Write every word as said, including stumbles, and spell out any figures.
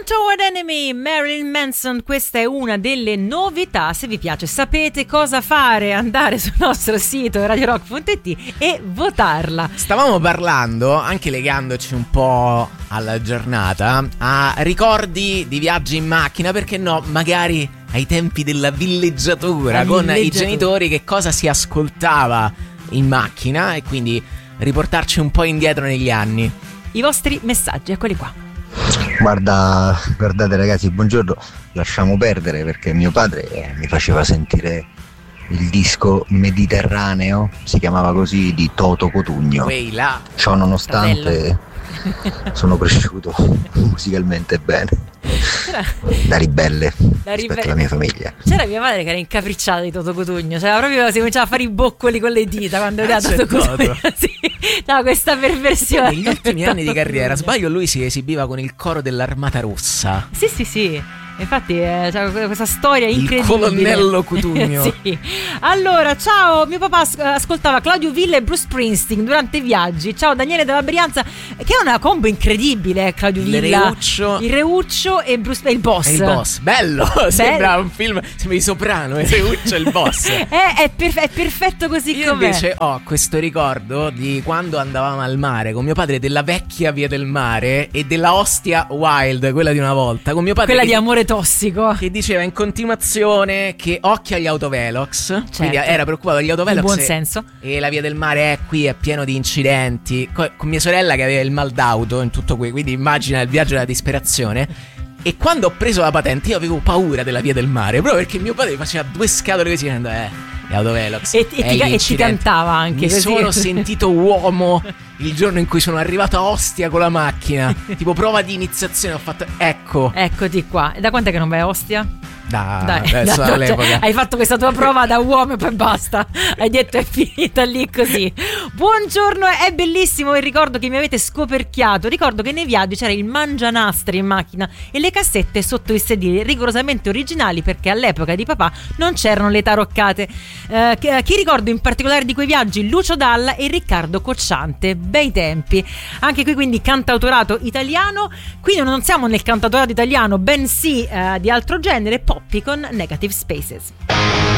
Toward Enemy, Marilyn Manson. Questa è una delle novità. Se vi piace, sapete cosa fare: andare sul nostro sito radio rock punto it e votarla. Stavamo parlando, anche legandoci un po' alla giornata, a ricordi di viaggi in macchina, perché no, magari ai tempi della villeggiatura, La con villeggiatura. i genitori, che cosa si ascoltava in macchina, e quindi riportarci un po' indietro negli anni. I vostri messaggi, eccoli qua. Guarda, guardate ragazzi, buongiorno, lasciamo perdere perché mio padre eh, mi faceva sentire il disco Mediterraneo, si chiamava così, di Toto Cotugno. Ciò nonostante sono cresciuto musicalmente bene. C'era... da ribelle da rispetto ribe... alla mia famiglia. C'era mia madre che era incapricciata di Toto Cotugno, cioè proprio si cominciava a fare i boccoli con le dita quando era Toto Cotugno. Sì, no, questa perversione. Negli ultimi anni di carriera, sbaglio, lui si esibiva con il coro dell'Armata Rossa. Sì, sì, sì. Infatti eh, c'è questa storia incredibile. Il colonnello Cotugno. Sì. Allora, ciao, mio papà ascoltava Claudio Villa e Bruce Springsteen durante i viaggi. Ciao Daniele della Brianza, che è una combo incredibile, Claudio Villa, il Reuccio, il Reuccio e Bruce e il boss. E il boss, bello, Be- sembra un film, sembra di Soprano, il Reuccio e il boss. è, è, perf- è perfetto così Io com'è. Invece ho questo ricordo di quando andavamo al mare con mio padre, della vecchia Via del Mare e della Ostia Wild, quella di una volta, con mio padre, quella che, di Amore Tossico, che diceva in continuazione che occhio agli autovelox, certo. Quindi era preoccupato degli autovelox. In buon e, senso. E la Via del Mare è qui, è pieno di incidenti, con, con mia sorella che aveva il mal d'auto in tutto qui, quindi immagina il viaggio della disperazione. E quando ho preso la patente io avevo paura della Via del Mare, proprio perché mio padre faceva due scatole così dicendo eh autovelox e, e, ti, e ti cantava anche. Mi così. sono sentito uomo il giorno in cui sono arrivato a Ostia con la macchina, tipo prova di iniziazione, ho fatto ecco eccoti qua. E da quant'è che non vai a Ostia? Da, Dai, adesso da, all'epoca. Cioè, hai fatto questa tua prova da uomo e poi basta. Hai detto è finita lì così. Buongiorno, è bellissimo il ricordo che mi avete scoperchiato. Ricordo che nei viaggi c'era il mangianastri in macchina e le cassette sotto il sedile, rigorosamente originali perché all'epoca di papà non c'erano le taroccate. eh, Chi ricordo in particolare di quei viaggi? Lucio Dalla e Riccardo Cocciante. Bei tempi. Anche qui quindi cantautorato italiano. Qui non siamo nel cantautorato italiano, bensì eh, di altro genere, Poppy con Negative Spaces.